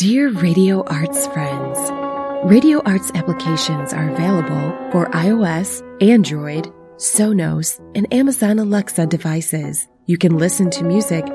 Dear Radio Arts friends, Radio Arts applications are available for iOS, Android, Sonos, and Amazon Alexa devices. You can listen to music